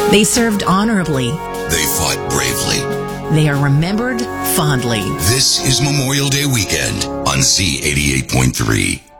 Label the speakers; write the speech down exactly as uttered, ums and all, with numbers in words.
Speaker 1: They served honorably.
Speaker 2: They fought bravely.
Speaker 1: They are remembered fondly.
Speaker 2: This is Memorial Day weekend on Z eighty-eight point three.